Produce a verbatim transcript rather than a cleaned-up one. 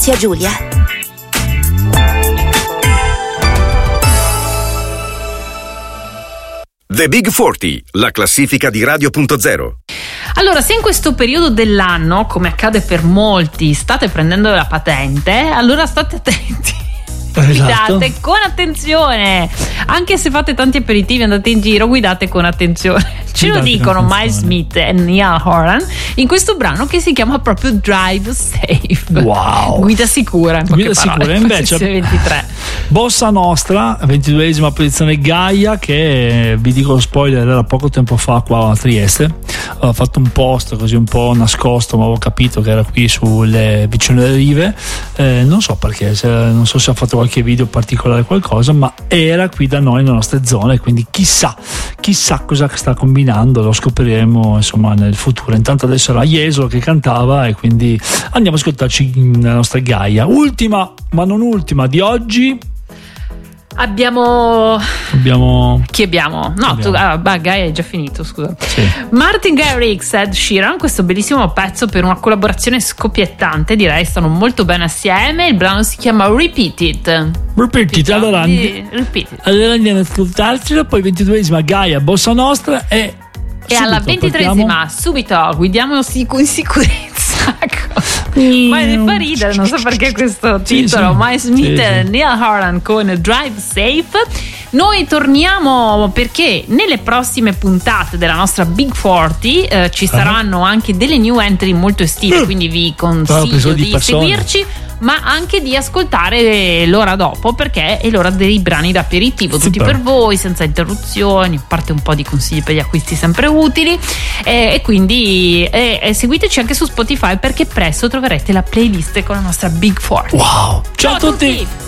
Zia Giulia. The Big quaranta, la classifica di Radio punto zero. Allora, se in questo periodo dell'anno, come accade per molti, state prendendo la patente, allora state attenti. Esatto. Guidate con attenzione, anche se fate tanti aperitivi, andate in giro, guidate con attenzione. Ce lo dicono Miles Smith e Niall Horan in questo brano che si chiama proprio Drive Safe. Wow. Guida sicura, in poche Guida parole. sicura. Invece ventitré. Bossa Nostra, ventiduesima posizione, Gaia, che vi dico lo spoiler, era poco tempo fa qua a Trieste. Ho fatto un post così un po' nascosto, ma avevo capito che era qui sulle vicine delle rive, eh, non so perché, se, non so se ha fatto qualche video particolare, qualcosa, ma era qui da noi nelle nostre zone, quindi chissà chissà cosa sta combinando, lo scopriremo insomma nel futuro. Intanto adesso era Jesolo che cantava e quindi andiamo a ascoltarci la nostra Gaia. Ultima ma non ultima di oggi Abbiamo. abbiamo Chi abbiamo? No, abbiamo. tu. Ah, bah, Gaia è già finito, scusa. Sì. Martin Garrix, Ed Sheeran, questo bellissimo pezzo per una collaborazione scoppiettante, direi, stanno molto bene assieme. Il brano si chiama Repeat It. Repeat It, allora, Di- Repeat It. allora andiamo ad ascoltarcelo. Poi ventiduesima Gaia, Bossa Nostra, e E alla ventitreesima, subito, guidiamo sic- in sicurezza. Ma mi fa ridere, non so perché questo Sì, titolo. sì. Miles Smith Sì, e sì. Niall Horan con Drive Safe. Noi torniamo perché nelle prossime puntate della nostra Big quaranta eh, ci saranno anche delle new entry molto estive, quindi vi consiglio episodi di di persone. seguirci, ma anche di ascoltare l'ora dopo, perché è l'ora dei brani d'aperitivo, tutti Super. per voi, senza interruzioni, a parte un po' di consigli per gli acquisti sempre utili, e, e quindi e, e seguiteci anche su Spotify, perché presto troverete la playlist con la nostra Big quaranta. wow, ciao, Ciao a tutti. tutti.